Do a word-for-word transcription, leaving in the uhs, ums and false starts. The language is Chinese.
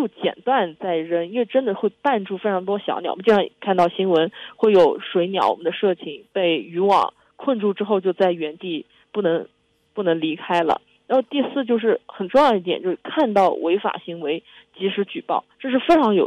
速剪断再扔，因为真的会绊住非常多小鸟。我们经常看到新闻会有水鸟，我们的社禽被渔网困住之后就在原地不能不能离开了。然后第四就是很重要一点，就是看到违法行为及时举报，这是非常有